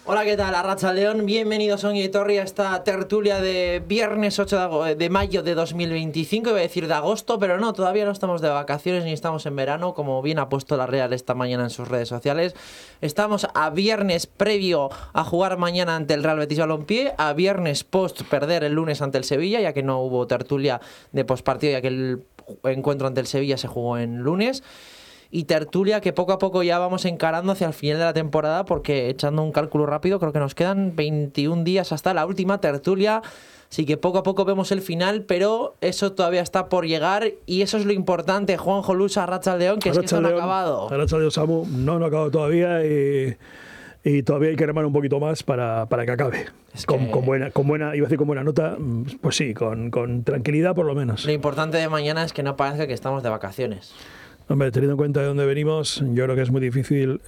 Hola, ¿qué tal? Arratsaldeon, bienvenidos a Ongi a esta tertulia de viernes 8 de mayo de 2025, iba a decir de agosto, pero no, todavía no estamos de vacaciones ni estamos en verano, como bien ha puesto la Real esta mañana en sus redes sociales. Estamos a viernes previo a jugar mañana ante el Real Betis Balompié, a viernes post perder el lunes ante el Sevilla, ya que no hubo tertulia de postpartido, ya que el encuentro ante el Sevilla se jugó en lunes. Y tertulia que poco a poco ya vamos encarando hacia el final de la temporada, porque echando un cálculo rápido creo que nos quedan 21 días hasta la última tertulia, así que poco a poco vemos el final, pero eso todavía está por llegar y eso es lo importante. Juanjo Lusa, Arratsaldeon, que es que esto no ha acabado. Arratsaldeon, Samu, no ha acabado todavía y todavía hay que remar un poquito más para que acabe. Con buena, iba a decir con buena nota, pues sí, con tranquilidad por lo menos. Lo importante de mañana es que no parezca que estamos de vacaciones. Hombre, teniendo en cuenta de dónde venimos, yo creo que es muy difícil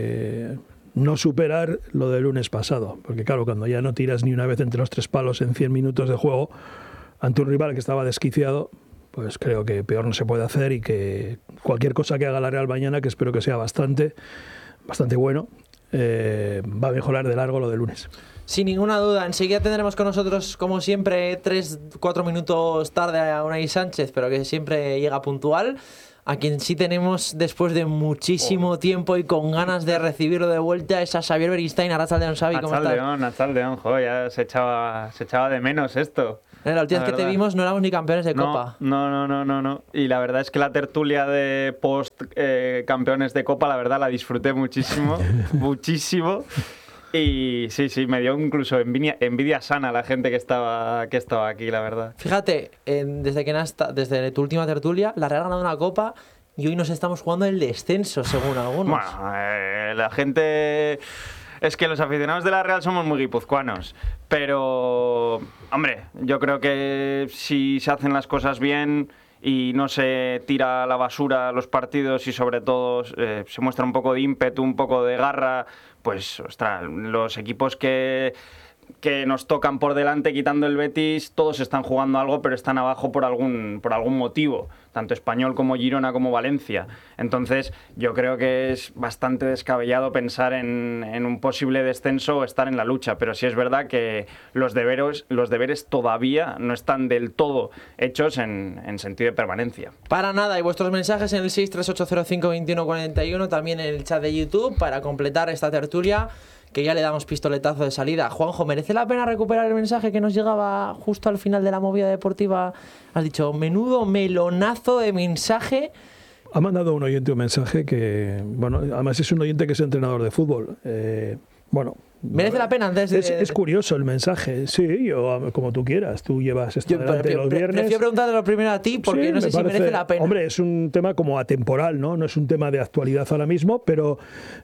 no superar lo del lunes pasado. Porque claro, cuando ya no tiras ni una vez entre los tres palos en 100 minutos de juego ante un rival que estaba desquiciado, pues creo que peor no se puede hacer y que cualquier cosa que haga la Real mañana, que espero que sea bastante bueno, va a mejorar de largo lo del lunes. Sin ninguna duda, enseguida tendremos con nosotros, como siempre, 3-4 minutos tarde a Unai Sánchez, pero que siempre llega puntual. A quien sí tenemos, después de muchísimo tiempo y con ganas de recibirlo de vuelta, es a Xavier Beristain. Arratsaldeon, Xavi, ¿cómo estás? Arratsaldeon, joder, ya se echaba de menos esto. La última vez que te vimos no éramos ni campeones de Copa. No. Y la verdad es que la tertulia de post campeones de Copa, la verdad, la disfruté muchísimo, muchísimo. Y sí, me dio incluso envidia sana a la gente que estaba aquí, la verdad. Fíjate, desde tu última tertulia, la Real ha ganado una Copa y hoy nos estamos jugando el descenso, según algunos. Bueno, la gente... Es que los aficionados de la Real somos muy guipuzcoanos, pero, hombre, yo creo que si se hacen las cosas bien y no se tira a la basura los partidos y sobre todo se muestra un poco de ímpetu, un poco de garra, pues, ostras, los equipos que nos tocan por delante, quitando el Betis, todos están jugando algo, pero están abajo por algún motivo, tanto Español como Girona como Valencia. Entonces, yo creo que es bastante descabellado pensar en un posible descenso o estar en la lucha, pero sí es verdad que los deberes todavía no están del todo hechos en sentido de permanencia. Para nada, y vuestros mensajes en el 638052141, también en el chat de YouTube, para completar esta tertulia, que ya le damos pistoletazo de salida. Juanjo, ¿merece la pena recuperar el mensaje que nos llegaba justo al final de la movida deportiva? Has dicho, menudo melonazo de mensaje. Ha mandado un oyente un mensaje que, bueno, además es un oyente que es entrenador de fútbol. ¿Merece la pena antes de...? Es curioso el mensaje, sí, yo, como tú quieras. Tú llevas esto delante los viernes. Prefiero preguntarlo primero a ti, porque sí, no sé si merece la pena. Hombre, es un tema como atemporal, ¿no? No es un tema de actualidad ahora mismo, pero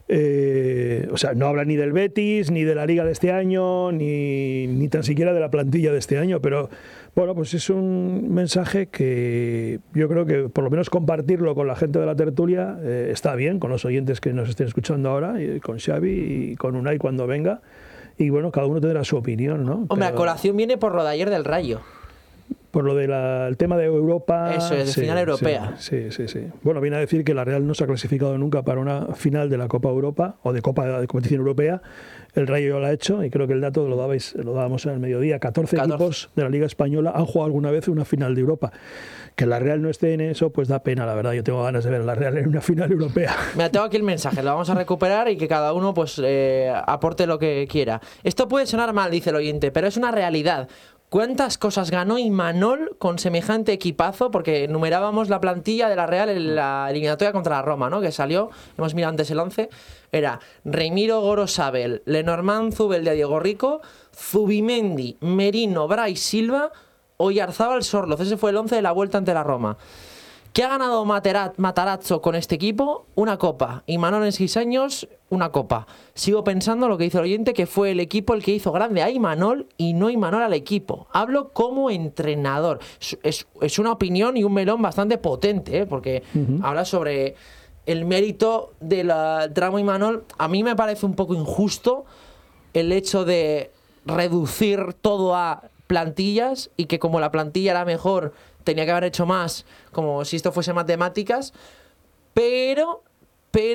no habla ni del Betis, ni de la Liga de este año, ni tan siquiera de la plantilla de este año, pero bueno, pues es un mensaje que yo creo que por lo menos compartirlo con la gente de la tertulia está bien, con los oyentes que nos estén escuchando ahora, y con Xavi y con Unai cuando venga. Y bueno, cada uno tendrá su opinión, ¿no? Hombre, a colación viene por lo de ayer del Rayo. Por lo del tema de Europa. Eso es, de final europea. Sí. Bueno, viene a decir que la Real no se ha clasificado nunca para una final de la Copa Europa o de Copa de competición europea. El Rayo lo ha hecho y creo que el dato lo dábamos en el mediodía. 14 equipos de la Liga Española han jugado alguna vez una final de Europa. Que la Real no esté en eso, pues da pena, la verdad. Yo tengo ganas de ver a la Real en una final europea. Mira, tengo aquí el mensaje, lo vamos a recuperar y que cada uno pues aporte lo que quiera. Esto puede sonar mal, dice el oyente, pero es una realidad. ¿Cuántas cosas ganó Imanol con semejante equipazo? Porque enumerábamos la plantilla de la Real en la eliminatoria contra la Roma, ¿no? Que salió, hemos mirado antes el 11, era Reimiro, Gorosabel, Lenormand, Zubeldia, Diego Rico, Zubimendi, Merino, Brais, Silva, Oyarzábal, Sorloz. Ese fue el 11 de la vuelta ante la Roma. ¿Qué ha ganado Matarazzo con este equipo? Una copa. Imanol en 6 años, una copa. Sigo pensando lo que dice el oyente, que fue el equipo el que hizo grande a Imanol y no Imanol al equipo. Hablo como entrenador. Es una opinión y un melón bastante potente, porque habla sobre el mérito del tramo Imanol. A mí me parece un poco injusto el hecho de reducir todo a plantillas y que como la plantilla era mejor tenía que haber hecho más, como si esto fuese matemáticas, pero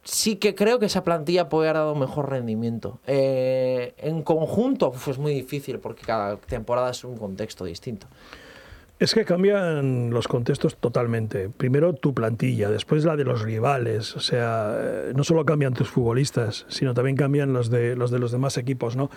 sí que creo que esa plantilla puede haber dado un mejor rendimiento. En conjunto, es muy difícil porque cada temporada es un contexto distinto. Es que cambian los contextos totalmente. Primero tu plantilla, después la de los rivales. O sea, no solo cambian tus futbolistas, sino también cambian los de los demás equipos, ¿no?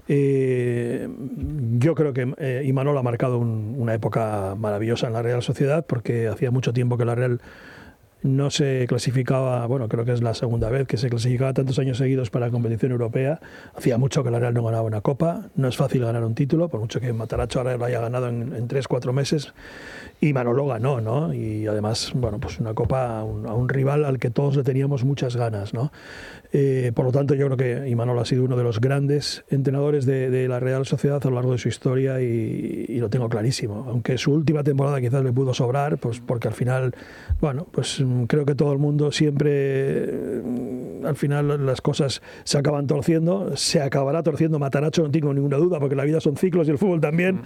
Yo creo que Imanol ha marcado una época maravillosa en la Real Sociedad, porque hacía mucho tiempo que la Real no se clasificaba, bueno, creo que es la segunda vez que se clasificaba tantos años seguidos para la competición europea. Hacía mucho que la Real no ganaba una copa. No es fácil ganar un título, por mucho que Matarazzo ahora lo haya ganado en 3-4 meses. Y Manolo ganó, ¿no? Y además, bueno, pues una copa a un rival al que todos le teníamos muchas ganas, ¿no? Por lo tanto, yo creo que Imanol ha sido uno de los grandes entrenadores de la Real Sociedad a lo largo de su historia y lo tengo clarísimo. Aunque su última temporada quizás le pudo sobrar, pues porque al final, bueno, pues creo que todo el mundo siempre, al final las cosas se acaban torciendo, se acabará torciendo Matarazzo, no tengo ninguna duda, porque la vida son ciclos y el fútbol también,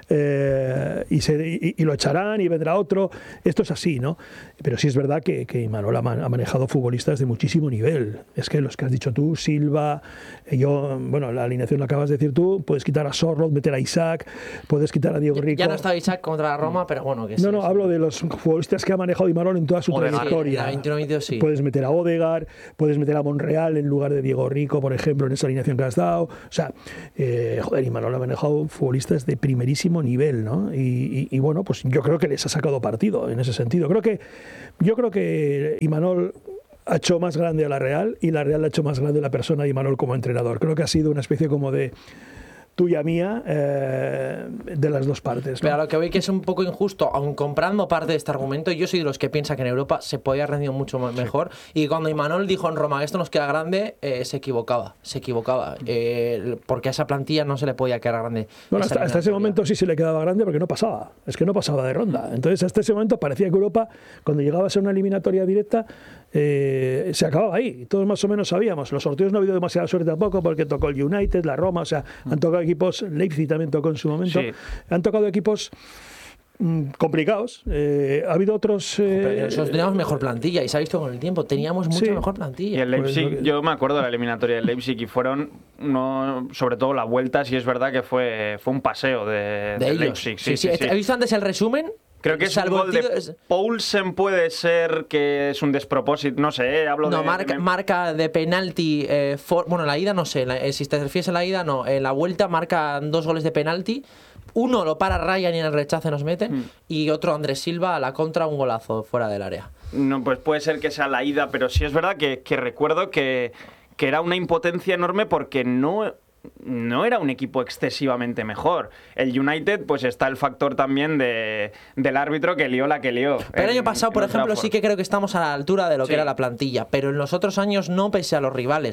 y lo echarán y vendrá otro. Esto es así, ¿no? Pero sí es verdad que Imanol ha manejado futbolistas de muchísimo nivel. Es que los que has dicho tú, Silva, bueno, la alineación la acabas de decir tú, puedes quitar a Sorloth, meter a Isaac, puedes quitar a Diego Rico. Ya no está Isaac contra la Roma, pero bueno, que sí. No, hablo de los futbolistas que ha manejado Imanol en toda su trayectoria. Sí, 21-22, sí. Puedes meter a Odegaard, puedes meter a Monreal en lugar de Diego Rico, por ejemplo, en esa alineación que has dado. O sea, Imanol ha manejado futbolistas de primerísimo nivel, ¿no? Y bueno, pues yo creo que les ha sacado partido en ese sentido. Yo creo que Imanol ha hecho más grande a la Real y la Real ha hecho más grande a la persona de Imanol como entrenador. Creo que ha sido una especie como de tuya mía de las dos partes, ¿no? Pero a lo que veo que es un poco injusto, aun comprando parte de este argumento, yo soy de los que piensa que en Europa se podía haber rendido mucho mejor, y cuando Imanol dijo en Roma que esto nos queda grande, se equivocaba, porque a esa plantilla no se le podía quedar grande. Bueno, hasta ese momento sí se le quedaba grande porque no pasaba, es que no pasaba de ronda. Entonces hasta ese momento parecía que Europa, cuando llegaba a ser una eliminatoria directa, se acababa ahí. Todos más o menos sabíamos. Los sorteos no ha habido demasiada suerte tampoco, porque tocó el United, la Roma, o sea, han tocado equipos, Leipzig también tocó en su momento, sí. Han tocado equipos complicados. Ha habido otros... Pero nosotros teníamos mejor plantilla y se ha visto con el tiempo, teníamos mucha mejor plantilla. Y el Leipzig, yo me acuerdo de la eliminatoria del Leipzig y fueron, sobre todo la vuelta, sí es verdad que fue un paseo de Leipzig. Sí. ¿He visto antes el resumen? Creo que es un gol de Poulsen, puede ser que es un despropósito, no sé, marca de penalti, bueno, la ida no sé, si te refieres a la ida no, en la vuelta marca 2 goles de penalti, uno lo para Ryan y en el rechace nos meten, y otro Andrés Silva a la contra, un golazo fuera del área. No, pues puede ser que sea la ida, pero sí es verdad que recuerdo que era una impotencia enorme porque no era un equipo excesivamente mejor. El United, pues está el factor también del árbitro que lió la que lió. Pero el año pasado, por ejemplo, sí que creo que estamos a la altura de lo que era la plantilla, pero en los otros años no, pese a los rivales.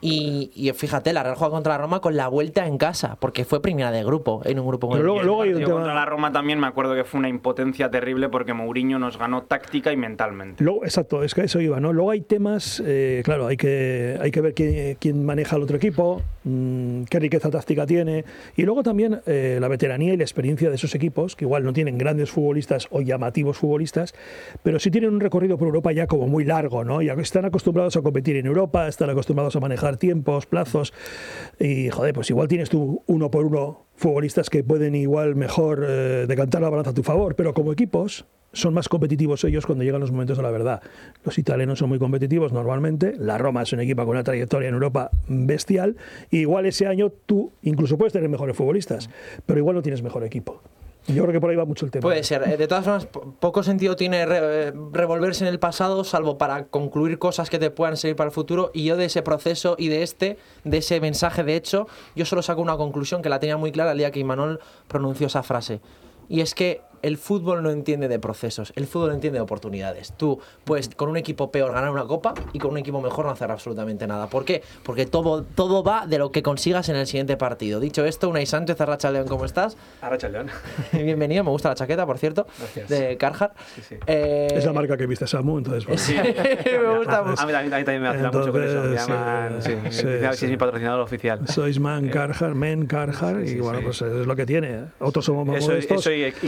Y fíjate, la Real juega contra la Roma con la vuelta en casa, porque fue primera de grupo, en un grupo con el luego hay un tema... Contra la Roma también me acuerdo que fue una impotencia terrible porque Mourinho nos ganó táctica y mentalmente. Exacto, es que eso iba, ¿no? Luego hay temas, claro, hay que ver quién maneja al otro equipo, qué riqueza táctica tiene, y luego también la veteranía y la experiencia de esos equipos, que igual no tienen grandes futbolistas o llamativos futbolistas, pero sí tienen un recorrido por Europa ya como muy largo, ¿no? Ya están acostumbrados a competir en Europa, están acostumbrados a manejar tiempos, plazos, y joder, pues igual tienes tú 1 por 1 futbolistas que pueden igual mejor decantar la balanza a tu favor, pero como equipos son más competitivos ellos cuando llegan los momentos de la verdad. Los italianos son muy competitivos normalmente, la Roma es un equipo con una trayectoria en Europa bestial, y igual ese año tú incluso puedes tener mejores futbolistas, pero igual no tienes mejor equipo. Yo creo que por ahí va mucho el tema. Puede ser. De todas formas, poco sentido tiene revolverse en el pasado, salvo para concluir cosas que te puedan servir para el futuro. Y yo de ese proceso y de ese mensaje, de hecho, yo solo saco una conclusión que la tenía muy clara el día que Imanol pronunció esa frase. Y es que el fútbol no entiende de procesos, el fútbol entiende de oportunidades. Tú puedes con un equipo peor ganar una copa y con un equipo mejor no hacer absolutamente nada. ¿Por qué? Porque todo va de lo que consigas en el siguiente partido. Dicho esto, Unai Sánchez, Arratsaldeon, ¿cómo estás? Arratsaldeon. Bienvenido, me gusta la chaqueta, por cierto. Gracias. De Carhartt. Sí. Es la marca que viste Samu, entonces... Bueno. Sí, me gusta. A mí también me vacila mucho con eso. Me llaman, sí, es mi patrocinador oficial. Sois Men Carhartt, y bueno, pues es lo que tiene. Otros somos más modestos. Eso y que Osegor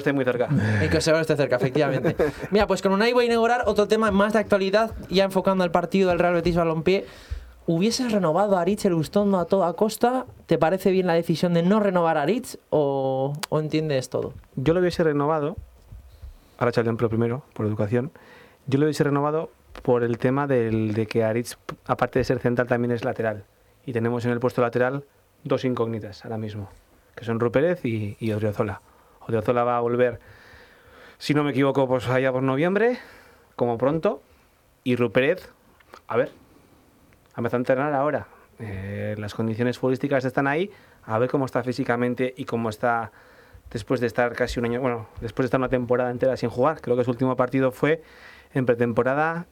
esté muy cerca. Y que Eusebio esté cerca, efectivamente. Mira, pues con Unai voy a inaugurar otro tema más de actualidad, ya enfocando el partido del Real Betis Balompié. ¿Hubieses renovado a Aritz Elustondo a toda costa? ¿Te parece bien la decisión de no renovar a Aritz o entiendes todo? Yo lo hubiese renovado, ahora echo el ejemplo primero, por educación, yo lo hubiese renovado por el tema de que Aritz, aparte de ser central, también es lateral. Y tenemos en el puesto lateral dos incógnitas ahora mismo, que son Rupérez y Odriozola. Odriozola va a volver, si no me equivoco, pues allá por noviembre, como pronto, y Rupérez, a ver, ha empezado a entrenar ahora. Las condiciones futbolísticas están ahí, a ver cómo está físicamente y cómo está después de estar casi un año, bueno, después de estar una temporada entera sin jugar. Creo que su último partido fue en pretemporada.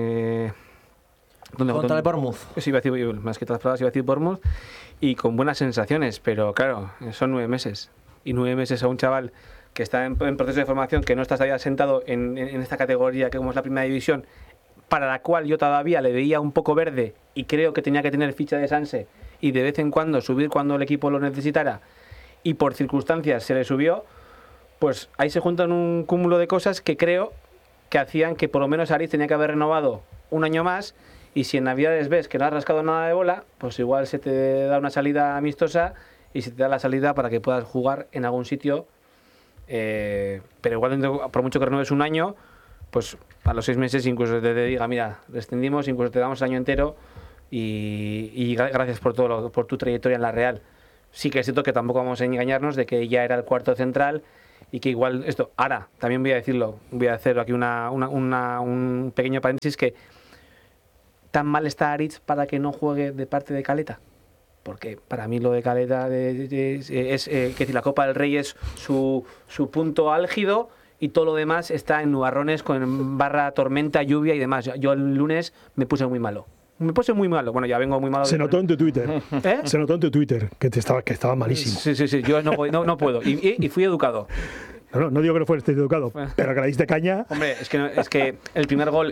Contra el Bournemouth. Sí, iba a decir, más que todas las palabras, iba a decir Bournemouth, y con buenas sensaciones, pero claro, son 9 meses. Y 9 meses a un chaval que está en proceso de formación, que no está todavía sentado en esta categoría que como es la primera división, para la cual yo todavía le veía un poco verde y creo que tenía que tener ficha de Sanse y de vez en cuando subir cuando el equipo lo necesitara, y por circunstancias se le subió, pues ahí se juntan un cúmulo de cosas que creo que hacían que por lo menos Aritz tenía que haber renovado un año más, y si en Navidades ves que no has rascado nada de bola, pues igual se te da una salida amistosa y se te da la salida para que puedas jugar en algún sitio, pero igual por mucho que renueves un año, pues a los 6 meses incluso te diga, mira, rescindimos, incluso te damos el año entero y gracias por todo por tu trayectoria en la Real. Sí que es cierto que tampoco vamos a engañarnos de que ya era el cuarto central y que igual esto, ahora también voy a decirlo, voy a hacer aquí un pequeño paréntesis, que tan mal está Aritz para que no juegue de parte de Caleta. Porque para mí lo de Caleta es que si la Copa del Rey es su punto álgido y todo lo demás está en nubarrones con barra tormenta, lluvia y demás. Yo el lunes me puse muy malo. Me puse muy malo. Bueno, ya vengo muy malo. Se notó en tu Twitter. ¿Eh? Se notó en tu Twitter que estaba malísimo. Sí. Yo no puedo. Y fui educado. No digo que no fueras educado, pero que la diste caña. Hombre, es que el primer gol.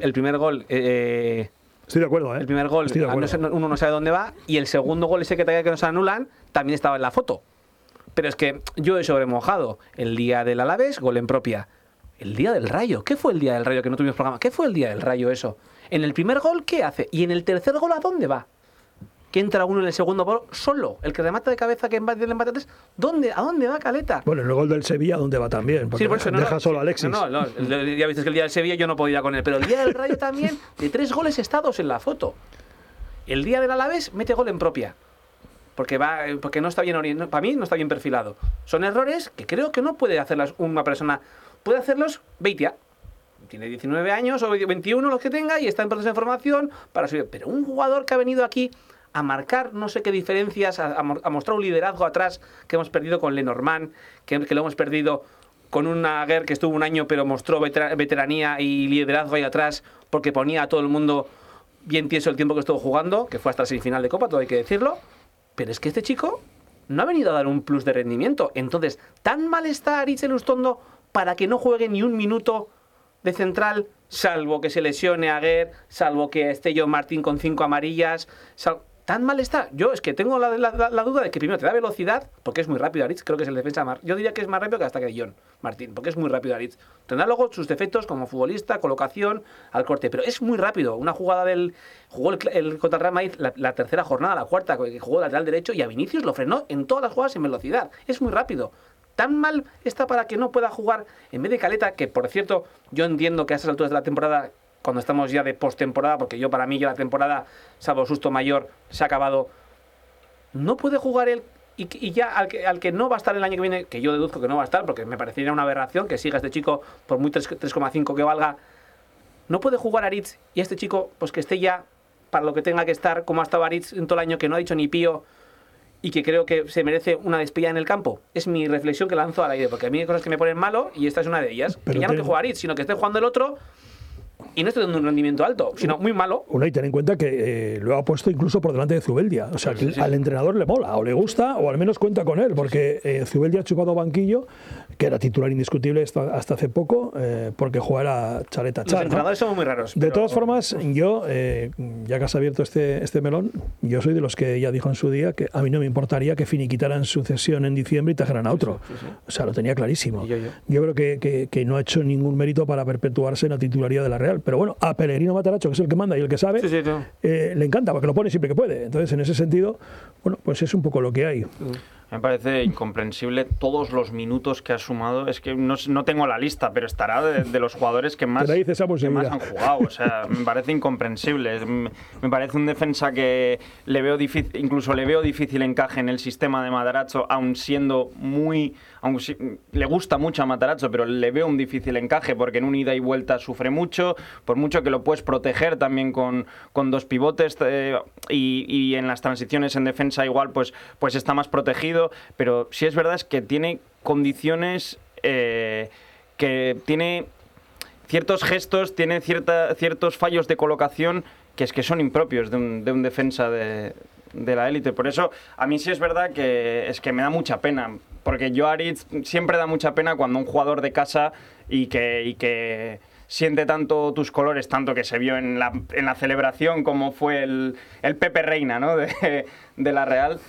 Estoy de acuerdo, ¿eh? El primer gol, uno no sabe dónde va, y el segundo gol ese que nos anulan también estaba en la foto. Pero es que yo he sobremojado. El día del Alavés, gol en propia. El día del Rayo. ¿Qué fue el día del Rayo que no tuvimos programa? ¿Qué fue el día del Rayo eso? En el primer gol, ¿qué hace? Y en el tercer gol, ¿a dónde va? Que entra uno en el segundo gol solo. El que remata de cabeza que embate el empate 3. ¿A dónde va Caleta? Bueno, el gol del Sevilla, ¿dónde va también? Porque sí, por eso, deja solo a Alexis. Ya viste que el día del Sevilla yo no podía con él. Pero el día del Rayo también, de 3 goles estados en la foto. El día del Alavés mete gol en propia. Porque no está bien orientado. Para mí no está bien perfilado. Son errores que creo que no puede hacerlas una persona. Puede hacerlos Beitia. Tiene 19 años o 21 los que tenga y está en proceso de formación para subir. Pero un jugador que ha venido aquí a marcar no sé qué diferencias, a mostrar un liderazgo atrás que hemos perdido con Lenormand, que lo hemos perdido con un Aguer que estuvo un año pero mostró veteranía y liderazgo ahí atrás porque ponía a todo el mundo bien tieso el tiempo que estuvo jugando, que fue hasta la semifinal de Copa, todo hay que decirlo. Pero es que este chico no ha venido a dar un plus de rendimiento. Entonces, ¿tan mal está Aritz Elustondo para que no juegue ni un minuto de central, salvo que se lesione Aguer, salvo que esté John Martín con 5 amarillas? ¿Tan mal está? Yo es que tengo la duda de que primero te da velocidad, porque es muy rápido Aritz, creo que es el defensa más. Yo diría que es más rápido que hasta que John Martín, porque es muy rápido Aritz. Tendrá luego sus defectos como futbolista, colocación, al corte, pero es muy rápido. Una jugada jugó el contra el Real Madrid la tercera jornada, la cuarta, que jugó lateral derecho, y a Vinicius lo frenó en todas las jugadas en velocidad. Es muy rápido. Tan mal está para que no pueda jugar en vez de Caleta, que por cierto, yo entiendo que a esas alturas de la temporada, cuando estamos ya de postemporada, porque para mí ya la temporada, salvo susto mayor, se ha acabado, no puede jugar él, y ya al que no va a estar el año que viene, que yo deduzco que no va a estar, porque me parecería una aberración que siga este chico por muy 3,5 que valga, no puede jugar Aritz, y este chico, pues que esté ya para lo que tenga que estar, como ha estado Aritz en todo el año, que no ha dicho ni pío, y que creo que se merece una despedida en el campo. Es mi reflexión que lanzo al aire, porque a mí hay cosas que me ponen malo y esta es una de ellas. Pero que ya no que juega Aritz, sino que esté jugando el otro y no está dando un rendimiento alto, sino muy malo. Bueno, y ten en cuenta que lo ha puesto incluso por delante de Zubeldia. O sea, que al entrenador le mola, o le gusta, o al menos cuenta con él, porque Zubeldia ha chupado banquillo, que era titular indiscutible hasta hace poco, porque jugara Chaleta Char. Los entrenadores son muy raros. De todas formas, yo, ya que has abierto este melón, yo soy de los que ya dijo en su día que a mí no me importaría que finiquitaran su cesión en diciembre y trajeran a otro. O sea, lo tenía clarísimo. Yo creo que no ha hecho ningún mérito para perpetuarse en la titularidad de la Real. Pero bueno, a Pellegrino Matarazzo, que es el que manda y el que sabe, le encanta, porque lo pone siempre que puede. Entonces, en ese sentido, bueno, pues es un poco lo que hay. Me parece incomprensible todos los minutos que ha sumado. Es que no tengo la lista, pero estará de los jugadores que más han jugado. O sea, me parece incomprensible. Me parece un defensa que le veo difícil encaje en el sistema de Matarazzo, aun le gusta mucho a Matarazzo, pero le veo un difícil encaje porque en un ida y vuelta sufre mucho, por mucho que lo puedes proteger también con dos pivotes y en las transiciones en defensa igual pues está más protegido. Pero sí es verdad es que tiene condiciones, que tiene ciertos gestos, tiene ciertos fallos de colocación que son impropios de un defensa de la élite. Por eso a mí sí es verdad que me da mucha pena, porque Aritz siempre da mucha pena cuando un jugador de casa y que siente tanto tus colores, tanto que se vio en la celebración como fue el Pepe Reina, ¿no? de la Real.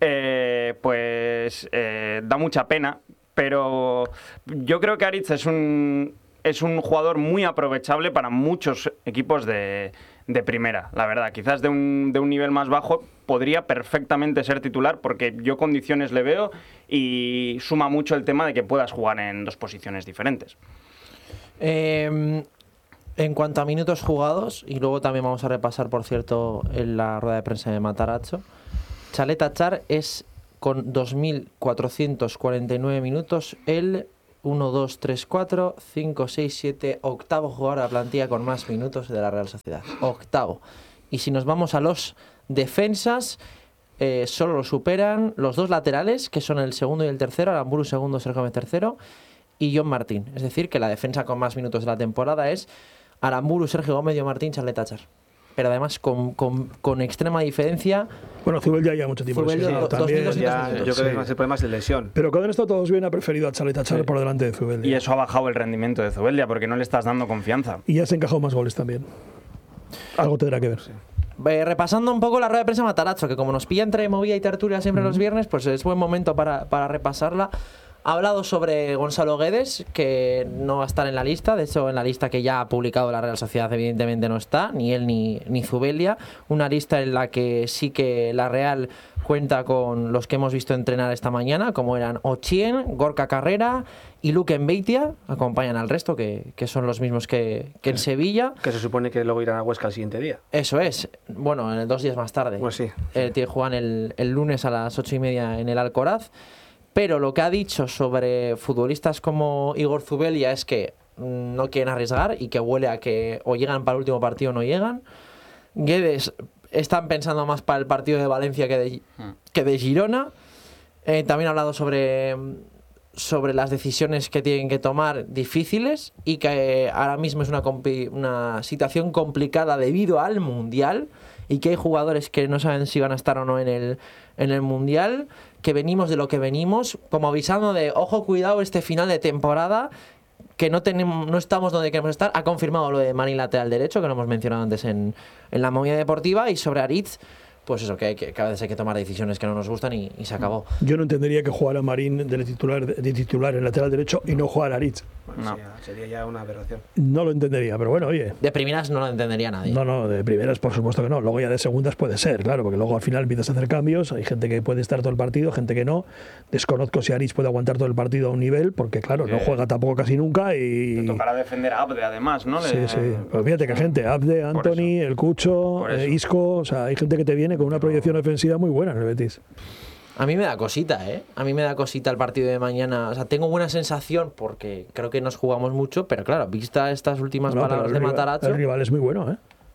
Da mucha pena, pero yo creo que Aritz es un jugador muy aprovechable para muchos equipos de primera, la verdad. Quizás de un nivel más bajo podría perfectamente ser titular, porque yo condiciones le veo y suma mucho el tema de que puedas jugar en dos posiciones diferentes. En cuanto a minutos jugados, y luego también vamos a repasar, por cierto, en la rueda de prensa de Matarazzo, Chaleta Char es con 2.449 minutos el 1, 2, 3, 4, 5, 6, 7, octavo jugador de la plantilla con más minutos de la Real Sociedad. Octavo. Y si nos vamos a los defensas, solo lo superan los dos laterales, que son el segundo y el tercero, Aramburu segundo, Sergio Gómez tercero, y John Martín. Es decir, que la defensa con más minutos de la temporada es Aramburu, Sergio Gómez, John Martín, Chaleta Char. Pero además con extrema diferencia. Bueno, Zubeldia ya mucho tiempo. Zubeldia, yo creo que el problema es de lesión. Pero cuando han estado todos bien, ha preferido a Chaleta Char por delante de Zubeldia. Y eso ha bajado el rendimiento de Zubeldia, porque no le estás dando confianza. Y ya se han encajado más goles también. Algo tendrá que ver. Repasando un poco la rueda de prensa de Matarazzo, que como nos pilla entre movida y tertulia siempre los viernes, pues es buen momento para repasarla. Ha hablado sobre Gonzalo Guedes, que no va a estar en la lista. De hecho, en la lista que ya ha publicado la Real Sociedad evidentemente no está, ni él ni Zubeldia. Una lista en la que sí que la Real cuenta con los que hemos visto entrenar esta mañana, como eran Ochien, Gorka Carrera y Luque Mbeitia. Acompañan al resto, que son los mismos que en Sevilla. Que se supone que luego irán a Huesca el siguiente día. Eso es. Bueno, 2 días más tarde. Pues sí. Juegan el lunes a las 8:30 en el Alcoraz. Pero lo que ha dicho sobre futbolistas como Igor Zubeldia es que no quieren arriesgar y que huele a que o llegan para el último partido o no llegan. Guedes están pensando más para el partido de Valencia que de Girona. También ha hablado sobre las decisiones que tienen que tomar difíciles y que ahora mismo es una situación complicada debido al Mundial y que hay jugadores que no saben si van a estar o no en el Mundial, que venimos de lo que venimos, como avisando de ojo, cuidado este final de temporada, que no estamos donde queremos estar. Ha confirmado lo de Marín lateral derecho, que lo hemos mencionado antes en la movida deportiva, y sobre Aritz, pues eso, que a veces hay que tomar decisiones que no nos gustan y se acabó. Yo no entendería que jugara Marín de titular en lateral derecho y no jugara Aritz. Bueno, no. Sería ya una aberración. No lo entendería, pero bueno, oye. De primeras no lo entendería nadie. No, de primeras por supuesto que no. Luego ya de segundas puede ser, claro, porque luego al final empiezas a hacer cambios. Hay gente que puede estar todo el partido, gente que no. Desconozco si Aritz puede aguantar todo el partido a un nivel, porque claro, no juega tampoco casi nunca y... Te tocará defender a Abde además, ¿no? Sí. Pues fíjate que hay gente, Abde, Anthony, el Cucho, Isco, o sea, hay gente que te viene con una proyección ofensiva muy buena en el Betis. A mí me da cosita, ¿eh? A mí me da cosita el partido de mañana. O sea, tengo buena sensación porque creo que nos jugamos mucho, pero claro, vista estas últimas palabras de Matarazzo... El rival es muy bueno, ¿eh?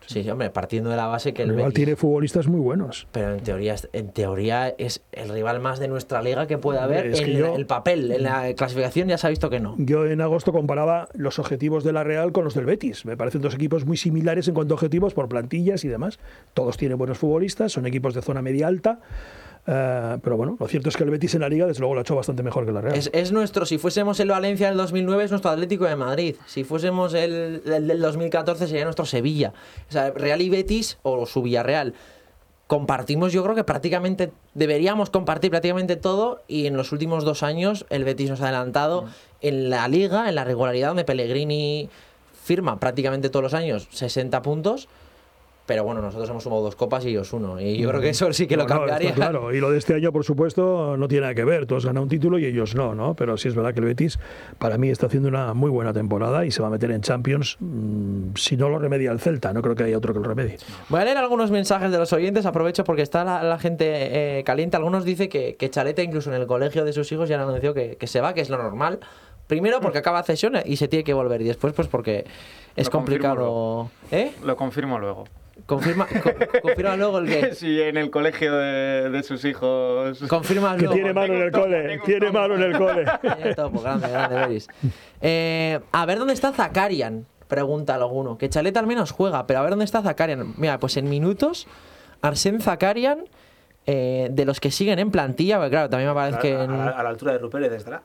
Sí, sí, hombre, partiendo de la base que el Igual Betis... tiene futbolistas muy buenos. Pero en teoría es el rival más de nuestra liga que puede haber Es que en yo- el papel. En la clasificación ya se ha visto que no. Yo en agosto comparaba los objetivos de la Real con los del Betis. Me parecen dos equipos muy similares en cuanto a objetivos por plantillas y demás. Todos tienen buenos futbolistas, son equipos de zona media alta. Pero bueno, lo cierto es que el Betis en la Liga desde luego lo ha hecho bastante mejor que la Real. Es nuestro, si fuésemos el Valencia del 2009 es nuestro Atlético de Madrid. Si fuésemos el del 2014 sería nuestro Sevilla. O sea, Real y Betis, o su Villarreal, compartimos, yo creo que prácticamente, deberíamos compartir prácticamente todo, y en los últimos 2 años el Betis nos ha adelantado en la Liga, en la regularidad, donde Pellegrini firma prácticamente todos los años 60 puntos. Pero bueno, nosotros hemos sumado 2 copas y ellos 1. Y yo creo que eso sí que lo No, cambiaría. está claro. Y lo de este año, por supuesto, no tiene nada que ver. Tú has ganado un título y ellos no, ¿no? Pero sí es verdad que el Betis, para mí, está haciendo una muy buena temporada y se va a meter en Champions si no lo remedia el Celta. No creo que haya otro que lo remedie. Voy a leer algunos mensajes de los oyentes, aprovecho porque está la gente caliente. Algunos dicen que Chaleta, incluso en el colegio de sus hijos, ya han anunciado que se va, que es lo normal. Primero porque acaba cesión y se tiene que volver. Y después pues porque es Lo complicado. ¿Eh? Lo confirmo luego. Confirma luego el que... Sí, en el colegio de sus hijos. Confirma Que luego. tiene mano en el Tengo un cole. topo, Tiene mano en el cole. Tiene topo, grande, Beris. A ver dónde está Zakarian, pregunta alguno. Que Chaleta al menos juega, pero a ver dónde está Zakarian. Mira, pues en minutos, Arsène Zakarian, de los que siguen en plantilla, porque claro, también me parece que... A la altura de Rupérez estará.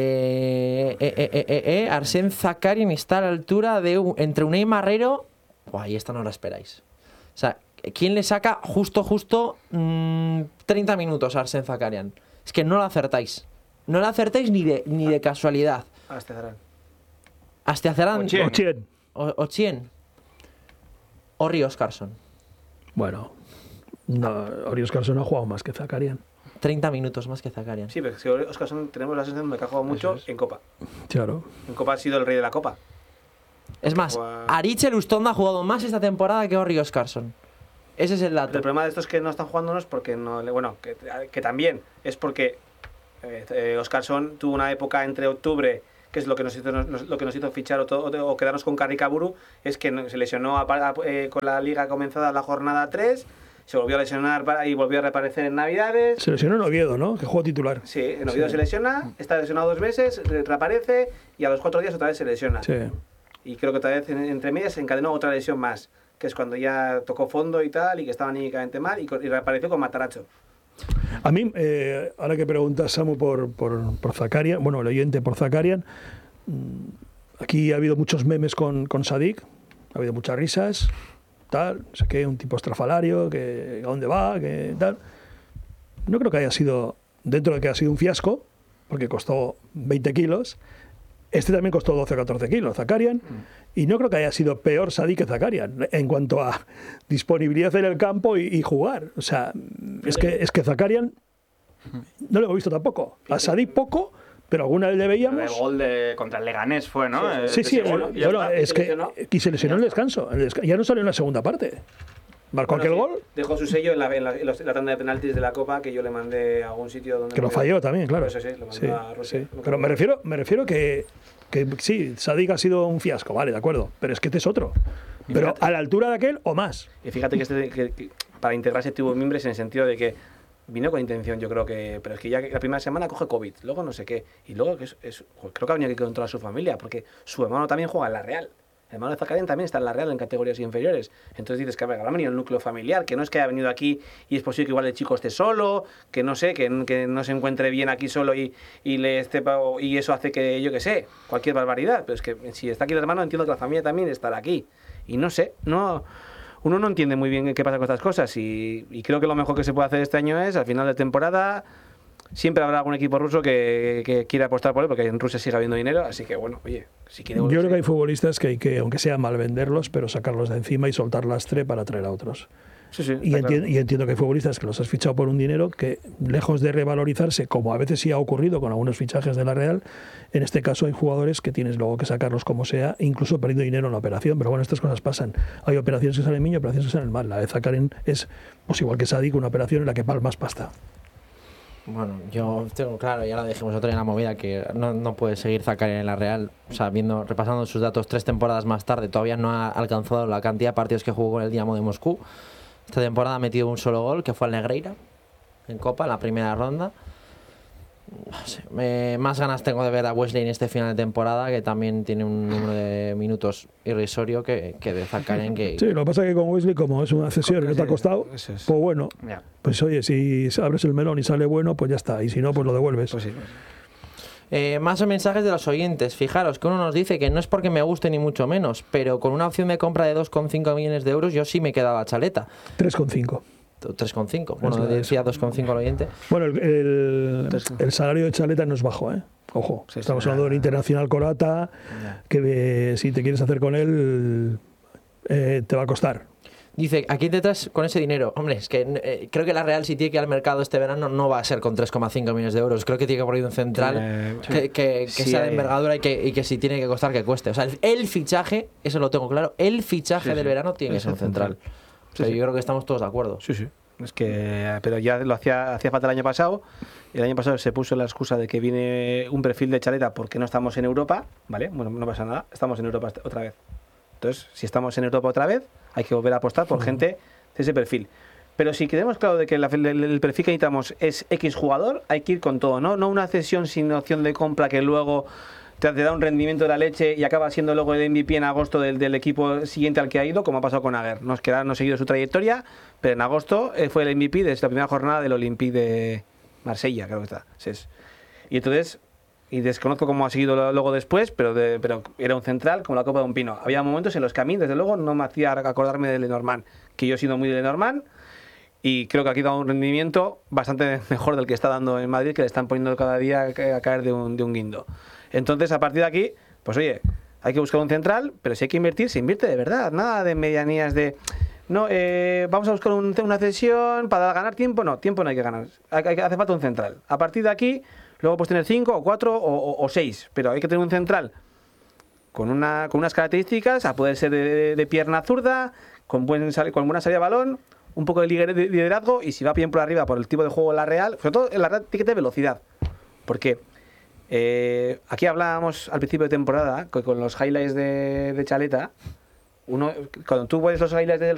Arsène Zakarian está a la altura de entre Unai Marrero... Buah, y esta no la esperáis. O sea, ¿quién le saca justo 30 minutos a Arsène Zakarian? Es que no lo acertáis. No lo acertáis ni de casualidad. Asteazarán. Ochien. Ochien. Ori Oscarson. Bueno, no, Ori Oscarson ha jugado más que Zakarian. 30 minutos más que Zakarian. Sí, pero es que Oscarson tenemos la sensación de que ha jugado mucho en Copa. Claro. En Copa ha sido el rey de la Copa. Es más, Guau. Arichel Ustonda ha jugado más esta temporada que Ori Oscarson. Ese es el dato. El problema de estos que no están jugando no es porque no... Bueno, que también es porque Oscarson tuvo una época entre octubre, que es lo que nos hizo fichar o quedarnos con Carricaburu, es que se lesionó con la liga comenzada la jornada 3, se volvió a lesionar y volvió a reaparecer en Navidades. Se lesionó en Oviedo, ¿no? Que jugó titular. Sí, en Oviedo se lesiona, está lesionado 2 meses, reaparece y a los 4 días otra vez se lesiona. Sí. Y creo que otra vez entre medias se encadenó otra lesión más, que es cuando ya tocó fondo y tal, y que estaba anímicamente mal, y reapareció con Mataracho. A mí, ahora que preguntas, Samu, por Zakarian, bueno, el oyente por Zakarian, aquí ha habido muchos memes con Sadik, ha habido muchas risas, tal, no sé qué, un tipo estrafalario, que a dónde va, que tal. No creo que haya sido, dentro de que ha sido un fiasco, porque costó 20 kilos, este también costó 12 o 14 kilos, Zakarian, y no creo que haya sido peor Sadik que Zakarian en cuanto a disponibilidad en el campo y jugar. O sea, es que Zakarian no lo hemos visto tampoco. A Sadik poco, pero alguna vez le El veíamos. gol contra el Leganés fue, ¿no? Sí, sí, bueno, ya bueno, está, es se que lesionó. y se lesionó en el descanso. Ya no salió en la segunda parte. Marcó aquel gol, Dejó su sello en la tanda de penaltis de la Copa, que yo le mandé a algún sitio donde... que lo falló también, claro. Pues sí, lo mandó Sí, a Rusia. sí. Pero me refiero que sí, Sadik ha sido un fiasco, vale, de acuerdo, pero es que este es otro. Y Pero fíjate- a la altura de aquel o más. Y fíjate que para integrarse tuvo mimbres en el sentido de que vino con intención, yo creo que... Pero es que ya la primera semana coge COVID, luego no sé qué, y luego que creo que ha venido aquí contra su familia, porque su hermano también juega en la Real. El hermano de Zakarian también está en la Real en categorías inferiores. Entonces dices que habrá venido el núcleo familiar, que no es que haya venido aquí y es posible que igual el chico esté solo, que no sé, que no se encuentre bien aquí solo y eso hace que, yo qué sé, cualquier barbaridad. Pero es que si está aquí el hermano, entiendo que la familia también estará aquí. Y no sé, uno no entiende muy bien qué pasa con estas cosas y creo que lo mejor que se puede hacer este año es, al final de temporada, siempre habrá algún equipo ruso que quiera apostar por él, porque en Rusia sigue habiendo dinero, así que bueno, oye, si quiere... Yo creo que hay futbolistas que hay que, aunque sea mal venderlos, pero sacarlos de encima y soltar lastre para traer a otros. Sí, sí, Y está claro. entiendo que hay futbolistas que los has fichado por un dinero que, lejos de revalorizarse, como a veces sí ha ocurrido con algunos fichajes de la Real, en este caso hay jugadores que tienes luego que sacarlos como sea, incluso perdiendo dinero en la operación. Pero bueno, estas cosas pasan. Hay operaciones que salen bien y operaciones que salen mal. La de Zakarian es, pues igual que Sadik, una operación en la que palmas pasta. Bueno, yo tengo claro, ya lo dijimos otra en la movida, que no puede seguir Zakaria en la Real. O sea, repasando sus datos 3 temporadas más tarde, todavía no ha alcanzado la cantidad de partidos que jugó con el Dinamo de Moscú. Esta temporada ha metido un solo gol, que fue al Negreira, en Copa, en la primera ronda. No sé, más ganas tengo de ver a Wesley en este final de temporada, que también tiene un número de minutos irrisorio que de Zakaria. Sí, lo que pasa es que con Wesley, como es una cesión que te ha costado, Eso es. pues bueno, Ya. pues oye, si abres el melón y sale bueno, pues ya está, y si no, pues lo devuelves. Pues sí. Más mensajes de los oyentes. Fijaros que uno nos dice que no es porque me guste ni mucho menos, pero con una opción de compra de 2,5 millones de euros yo sí me quedaba chaleta. 3,5. 3,5. Bueno, decía 2,5 el oyente. Bueno, el salario de Chaleta no es bajo, ¿eh? Ojo, Sí, estamos sí. hablando de un internacional Corata, que si te quieres hacer con él, te va a costar. Dice, ¿a quién te traes con ese dinero? Hombre, es que creo que la Real, si tiene que ir al mercado este verano, no va a ser con 3,5 millones de euros. Creo que tiene que poner un central que Sí, sea de hay- envergadura y que si tiene que costar, que cueste. O sea, el fichaje, eso lo tengo claro, el fichaje del verano tiene que ser un central. Pero yo creo que estamos todos de acuerdo. Sí, sí. Es que, pero ya lo hacía falta el año pasado. Y el año pasado se puso la excusa de que viene un perfil de Chaleta porque no estamos en Europa, ¿vale? Bueno, no pasa nada, estamos en Europa otra vez. Entonces, si estamos en Europa otra vez, hay que volver a apostar por gente de ese perfil. Pero si queremos claro de que el perfil que necesitamos es X jugador, hay que ir con todo, ¿no? No una cesión sin opción de compra que luego te da un rendimiento de la leche y acaba siendo luego el MVP en agosto del equipo siguiente al que ha ido, como ha pasado con Aguer. No es que no ha seguido su trayectoria, pero en agosto fue el MVP desde la primera jornada del Olympique de Marsella, creo que está. Y entonces, y desconozco cómo ha seguido luego después, pero era un central como la copa de un pino. Había momentos en los que a mí, desde luego, no me hacía acordarme de Lenormand, que yo he sido muy de Lenormand, y creo que aquí da un rendimiento bastante mejor del que está dando en Madrid, que le están poniendo cada día a caer de un guindo. Entonces, a partir de aquí, pues oye, hay que buscar un central, pero si hay que invertir, se invierte de verdad. Nada de medianías de... No, vamos a buscar una cesión para ganar tiempo. No, tiempo no hay que ganar. Hace falta un central. A partir de aquí, luego pues tener 5 o 4 o 6. Pero hay que tener un central con unas características, a poder ser de pierna zurda, con buena salida de balón, un poco de liderazgo, y si va bien por arriba por el tipo de juego en la Real, sobre todo en la Real tiene que tener velocidad. Porque aquí hablábamos al principio de temporada con los highlights de Chaleta. Cuando tú ves los highlights de